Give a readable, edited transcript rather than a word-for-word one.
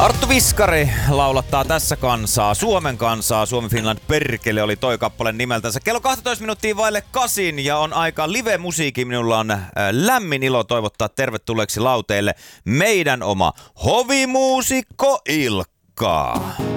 Arttu Viskari laulattaa tässä kansaa, Suomen kansaa. Suomi Finland perkele oli toi kappale nimeltänsä. Kello 12 minuuttia vaille 8 ja on aika live-musiikki. Minulla on lämmin ilo toivottaa tervetulleeksi lauteille meidän oma hovimuusikko Ilkka.